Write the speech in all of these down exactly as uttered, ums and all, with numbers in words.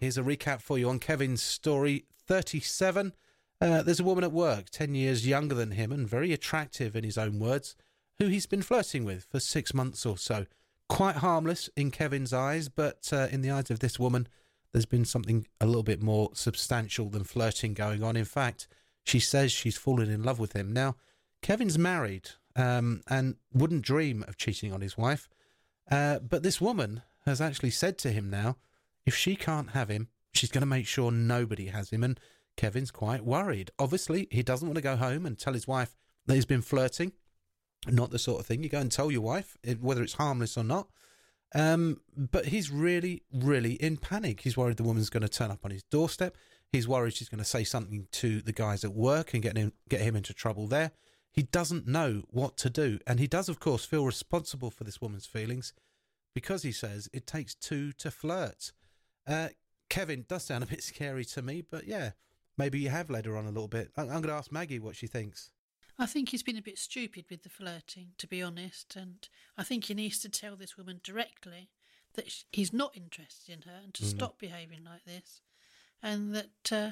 Here's a recap for you on Kevin's story. thirty-seven. Uh, there's a woman at work, ten years younger than him and very attractive in his own words, who he's been flirting with for six months or so. Quite harmless in Kevin's eyes, but uh, in the eyes of this woman, there's been something a little bit more substantial than flirting going on. In fact, she says she's fallen in love with him. Now, Kevin's married um, and wouldn't dream of cheating on his wife. Uh, but this woman has actually said to him now, if she can't have him, she's going to make sure nobody has him. And Kevin's quite worried. Obviously, he doesn't want to go home and tell his wife that he's been flirting. Not the sort of thing you go and tell your wife, whether it's harmless or not. Um, but he's really, really in panic. He's worried the woman's going to turn up on his doorstep. He's worried she's going to say something to the guys at work and get him, get him into trouble there. He doesn't know what to do. And he does, of course, feel responsible for this woman's feelings because he says it takes two to flirt. Uh, Kevin does sound a bit scary to me, but yeah, maybe you have led her on a little bit. I'm going to ask Maggie what she thinks. I think he's been a bit stupid with the flirting, to be honest, and I think he needs to tell this woman directly that he's not interested in her and to mm. stop behaving like this, and that uh,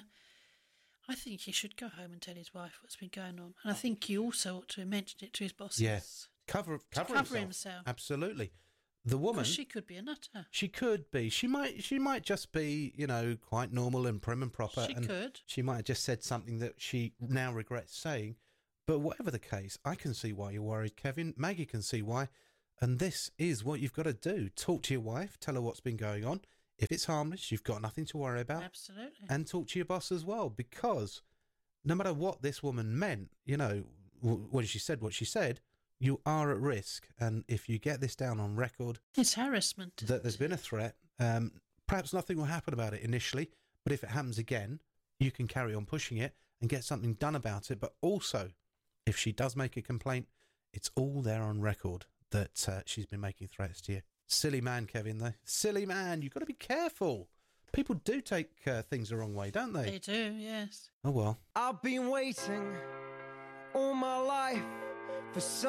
I think he should go home and tell his wife what's been going on. And I think he also ought to have mentioned it to his bosses. Yes, cover, cover, cover himself. himself. Absolutely. The woman, she could be a nutter. She could be. She might. She might just be, you know, quite normal and prim and proper. She and could. She might have just said something that she now regrets saying. But whatever the case, I can see why you're worried, Kevin. Maggie can see why. And this is what you've got to do. Talk to your wife. Tell her what's been going on. If it's harmless, you've got nothing to worry about. Absolutely. And talk to your boss as well. Because no matter what this woman meant, you know, when she said what she said, you are at risk. And if you get this down on record... It's harassment. That there's been a threat. Um, perhaps nothing will happen about it initially. But if it happens again, you can carry on pushing it and get something done about it. But also... if she does make a complaint, it's all there on record that uh, she's been making threats to you. Silly man, Kevin, though. Silly man. You've got to be careful. People do take uh, things the wrong way, don't they? They do, yes. Oh, well. I've been waiting all my life for some...